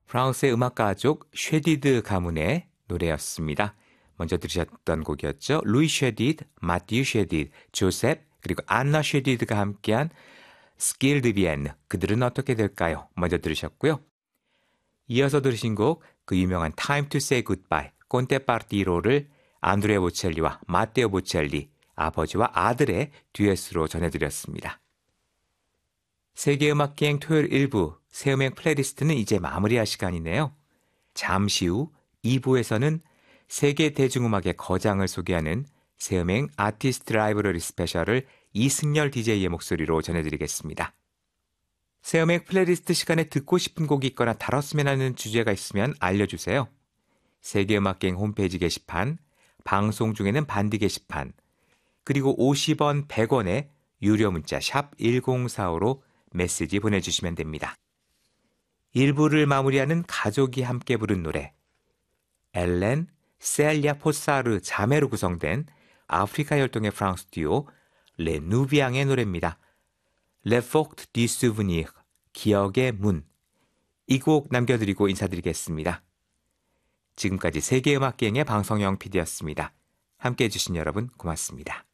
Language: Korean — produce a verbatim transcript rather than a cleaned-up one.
프랑스의 음악 가족 쉐디드 가문의 노래였습니다. 먼저 들으셨던 곡이었죠. 루이 쉐디드, 마티유 쉐디드, 조셉 그리고 안나 쉐디드가 함께한 스킬 드 비엔느, 그들은 어떻게 될까요? 먼저 들으셨고요. 이어서 들으신 곡, 그 유명한 Time to Say Goodbye, 콘테 파르티로를 안드레 보첼리와 마테오 보첼리, 아버지와 아들의 듀엣으로 전해드렸습니다. 세계음악기행 토요일 일 부, 새음악 플레이리스트는 이제 마무리할 시간이네요. 잠시 후 이 부에서는 세계 대중음악의 거장을 소개하는 새음악 아티스트 라이브러리 스페셜을 이승열 디제이의 목소리로 전해드리겠습니다. 새음악 플레이리스트 시간에 듣고 싶은 곡이 있거나 다뤘으면 하는 주제가 있으면 알려주세요. 세계음악기행 홈페이지 게시판, 방송 중에는 반디 게시판, 그리고 오십 원, 백 원의 유료 문자 샵 일공사오로 메시지 보내주시면 됩니다. 일 부를 마무리하는 가족이 함께 부른 노래, 엘렌, 셀리아 포사르 자매로 구성된 아프리카 혈통의 프랑스 듀오 레 누비앙의 노래입니다. Le Fort du Souvenir, 기억의 문. 이 곡 남겨드리고 인사드리겠습니다. 지금까지 세계음악기행의 방송영 피디였습니다. 함께해 주신 여러분 고맙습니다.